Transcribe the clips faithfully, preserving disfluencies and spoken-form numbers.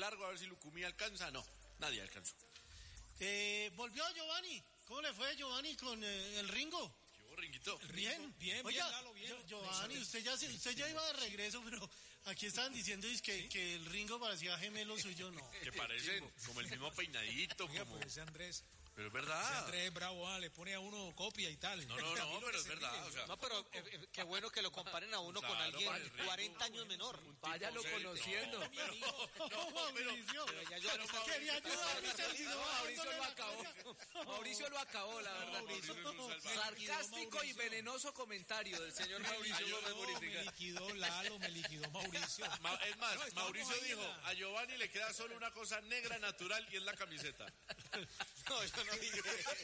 largo a ver si Lucumí alcanza. No, nadie alcanzó. Eh, volvió Giovanni. ¿Cómo le fue Giovanni con eh, el Ringo? Yo, Ringuito. Bien, bien, Oiga, bien, Lalo, bien. Giovanni, usted ya, usted ya iba de regreso, pero aquí estaban diciendo es que, ¿sí? que el Ringo parecía gemelo suyo, no. Que parecen como el mismo peinadito. Oiga, como... pues ese Andrés. Pero es verdad. Ese Andrés Bravo, ah, le pone a uno copia y tal. No, no, no, pero es verdad. O sea, no, pero eh, eh, qué bueno que lo comparen a uno claro, con alguien Ringo, cuarenta años menor. Váyalo conociendo. No, pero, no, No, Mauricio. Pero ya yo pero quería ayudar, No, Mauricio lo acabó. Mauricio lo acabó, la verdad. Mauricio es un salvaje. Sarcástico y venenoso comentario del señor Mauricio Gómez Me Bonifica. liquidó Lalo, me liquidó Mauricio. Ma- Es más, No, estamos Mauricio ahí, dijo, la- a Giovanni le queda solo una cosa negra natural y es la camiseta. No, yo no dije.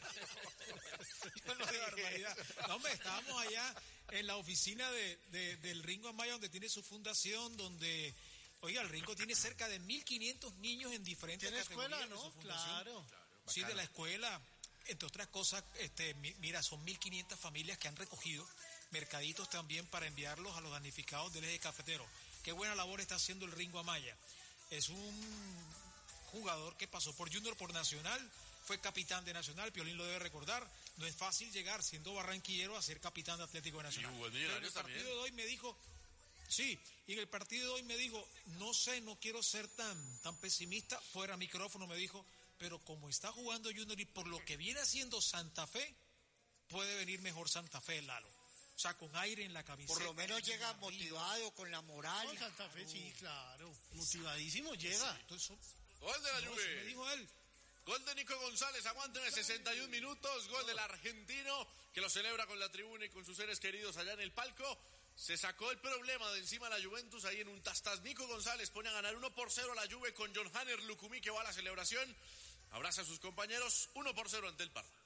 Yo no Qué dije. barbaridad. No, hombre, estábamos allá en la oficina de, de, del Ringo Amaya, donde tiene su fundación, donde, oiga, el Ringo tiene cerca de mil quinientos niños en diferentes Tiene categorías escuela, de su ¿no? fundación. Claro. Sí, de la escuela. Entre otras cosas, este, mi- mira, son mil quinientas familias que han recogido mercaditos también para enviarlos a los damnificados del eje cafetero. Qué buena labor está haciendo el Ringo Amaya. Es un jugador que pasó por Junior, por Nacional, fue capitán de Nacional, Piolín lo debe recordar. No es fácil llegar siendo barranquillero a ser capitán de Atlético de Nacional. Y jugó en Pero en el Millonarios partido también. de hoy me dijo, sí, y en el partido de hoy me dijo, no sé, no quiero ser tan, tan pesimista, fuera micrófono me dijo, pero como está jugando Junior y por lo que viene haciendo Santa Fe, puede venir mejor Santa Fe, Lalo. O sea, con aire en la camiseta. Por lo menos llega arriba. motivado, con la moral. No, Santa Fe, sí, claro. Motivadísimo llega. Entonces, Gol de la no, Juve. eso me dijo él. Gol de Nico González, aguanten en sesenta y un minutos, gol del argentino que lo celebra con la tribuna y con sus seres queridos allá en el palco. Se sacó el problema de encima la Juventus ahí en un tastas. Nico González pone a ganar uno por cero a la Juve con John Hanner Lucumí que va a la celebración. Abraza a sus compañeros, uno por cero ante el Parma.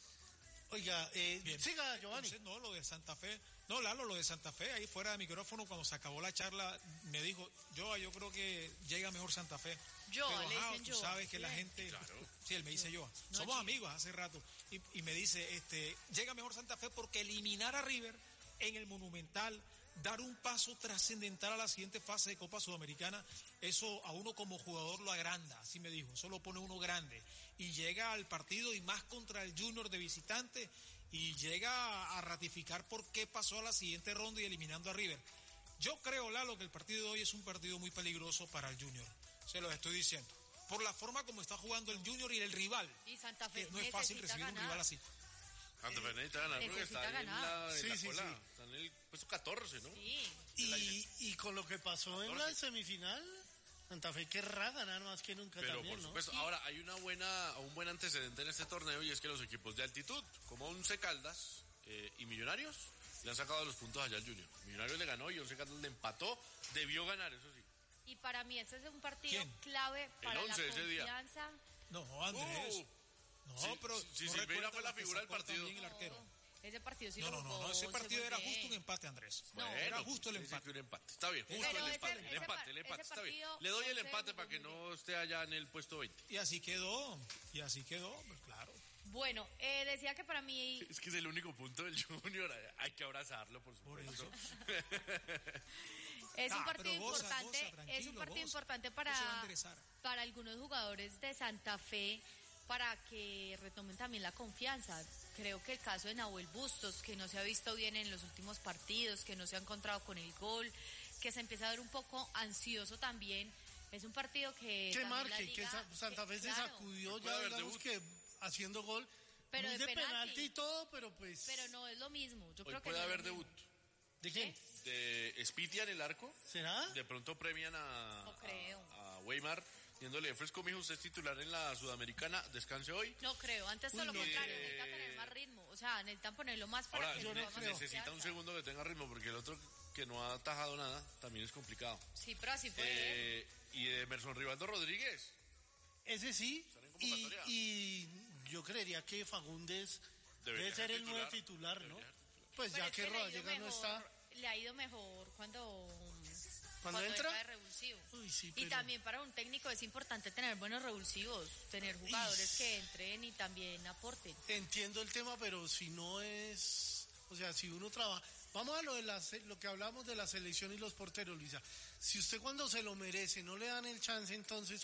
Oiga, eh, Bien. siga, Giovanni. Entonces, no, lo de Santa Fe, no, Lalo, lo de Santa Fe, ahí fuera de micrófono, cuando se acabó la charla, me dijo, yo, yo creo que llega mejor Santa Fe. Joa, Pero, le ajá, dicen tú Joa. sabes que la Bien. gente, Claro. sí, él me dice yo, No, somos sí. amigos hace rato, y, y me dice, este, llega mejor Santa Fe porque eliminar a River en el Monumental, dar un paso trascendental a la siguiente fase de Copa Sudamericana, eso a uno como jugador lo agranda, así me dijo, eso lo pone uno grande, y llega al partido y más contra el Junior de visitante, y llega a ratificar por qué pasó a la siguiente ronda y eliminando a River. Yo creo, Lalo, que el partido de hoy es un partido muy peligroso para el Junior, se lo estoy diciendo, por la forma como está jugando el Junior y el rival, Y Santa Fe que no es fácil necesita recibir un ganar. rival así. Santa Fe necesita ganar porque necesita está ahí en ganar. la, en Sí, la sí, cola. sí. Está en el puesto catorce, ¿no? Sí. Y, y con lo que pasó en la semifinal, Santa Fe querrá ganar más que nunca Pero también, por ¿no? supuesto, ahora hay una buena, un buen antecedente en este torneo y es que los equipos de altitud, como Once Caldas eh, y Millonarios, le han sacado los puntos allá al Junior. Millonarios le ganó y Once Caldas le empató, debió ganar, eso sí. Y para mí ese es un partido ¿Quién? clave para once la ese día. confianza. No, Andrés, Uh, no, sí, pero... sí, sí, no Silveira recuerda fue la lo que figura del sacó partido. también el arquero. Ese partido sí No, lo no, no, jugó no, ese Once partido muy era bien. justo un empate, Andrés. Bueno, Era justo el sí, sí, empate. que un empate. Está bien, justo Pero el ese- empate. ese el empate, par- el empate, ese está bien. partido, Le doy el Once empate jugó para que muy no esté allá en el puesto veinte. Y así quedó, y así quedó, pues claro. Bueno, eh, decía que para mí Es que es el único punto del Junior. Hay que abrazarlo, por Por supuesto. es un Ah, partido pero goza, importante, goza, tranquilo, es un partido goza. importante Eso se va a para, enderezar. para algunos jugadores de Santa Fe para que retomen también la confianza. Creo que el caso de Nahuel Bustos, que no se ha visto bien en los últimos partidos, que no se ha encontrado con el gol, que se empieza a ver un poco ansioso también. Es un partido que... Que también marque, la que Liga- Sa- Santa Fe que- se claro, sacudió Puede ya, haber digamos debut. que haciendo gol. Pero muy de de penalti. penalti y todo, pero pues... pero no es lo mismo. Yo Hoy creo que puede no es haber lo debut. mismo. ¿De quién? De Spitia en el arco. ¿Será? De pronto premian a, No creo. a, a Weimar, diciéndole, fresco, mijo, usted es titular en la Sudamericana, descanse hoy. No creo, antes todo Uy, lo no. contrario, Eh, necesita tener más ritmo. O sea, necesitan ponerlo más para Ahora, que ne- no más necesita un confianza. segundo que tenga ritmo, porque el otro que no ha atajado nada también es complicado. Sí, pero así fue. Eh, y de Emerson Rivaldo Rodríguez. Ese sí. Sale en Y, convocatoria. y yo creería que Fagundes Debería debe ser ser el nuevo titular. titular, ¿no? Debería ser Pues Pero ya es que le ha ido Rodallega no mejor- está. Le ha ido mejor cuando, ¿Cuando entra? de revulsivo. Uy, sí, Y pero- también para un técnico es importante tener buenos revulsivos, tener jugadores que entren y también aporten. Entiendo el tema, pero si no es, o sea, si uno trabaja, vamos a lo de la, se- lo que hablamos de la selección y los porteros, Luisa. Si usted cuando se lo merece no le dan el chance, entonces